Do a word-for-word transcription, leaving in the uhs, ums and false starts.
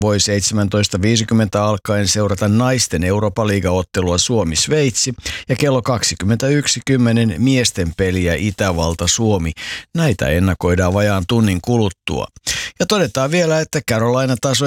voi seitsemäntoista viisikymmentä alkaen seurata naisten Eurooppa-liigaottelua Suomi-Sveitsi ja kello kaksikymmentäyksi kymmenen miesten peliä Itävalta-Suomi. Näitä ennakoidaan vajaan tunnin kuluttua. Ja todetaan vielä, että Carolina tasoitti